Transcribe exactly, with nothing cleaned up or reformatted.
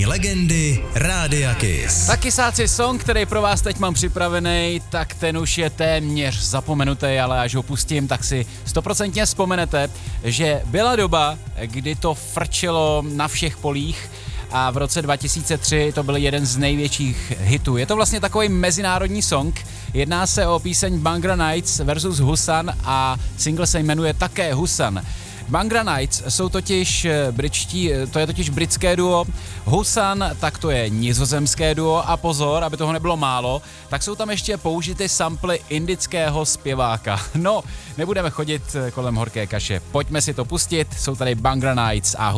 legendy Rádia Kiss. Tak kysáci, song, který pro vás teď mám připravený, tak ten už je téměř zapomenutý, ale až ho pustím, tak si stoprocentně vzpomenete, že byla doba, kdy to frčelo na všech polích a v roce dva tisíce tři to byl jeden z největších hitů. Je to vlastně takový mezinárodní song, jedná se o píseň Bhangra Knights versus Husan a single se jmenuje také Husan. Bhangra Knights jsou totiž britští, to je totiž britské duo, Husan, tak to je nizozemské duo a pozor, aby toho nebylo málo, tak jsou tam ještě použity samply indického zpěváka. No, nebudeme chodit kolem horké kaše, pojďme si to pustit, jsou tady Bhangra Knights a